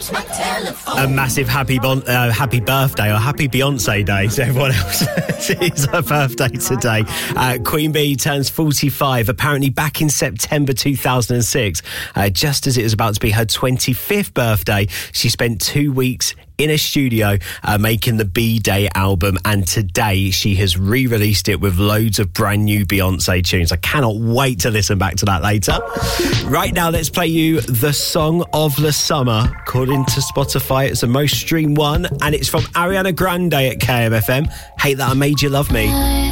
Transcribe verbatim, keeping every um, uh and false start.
A massive happy bon- uh, happy birthday or happy Beyonce day to everyone else. It's her birthday today. Uh, Queen Bee turns forty-five, apparently back in September two thousand six. Uh, just as it was about to be her twenty-fifth birthday, she spent two weeks in a studio uh, making the B-Day album, and today she has re-released it with loads of brand new Beyonce tunes. I cannot wait to listen back to that later. Right now, let's play you the song of the summer. According to Spotify, it's the most streamed one, and it's from Ariana Grande at K M F M. Hate That I Made You Love Me.